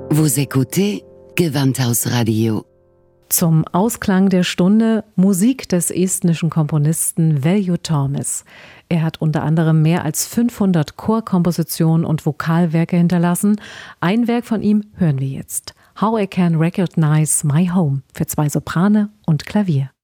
Vous écoutez Gewandhaus-Radio. Zum Ausklang der Stunde Musik des estnischen Komponisten Veljo Tormes. Er hat unter anderem mehr als 500 Chorkompositionen und Vokalwerke hinterlassen. Ein Werk von ihm hören wir jetzt. How I Can Recognize My Home für 2 Soprane und Klavier.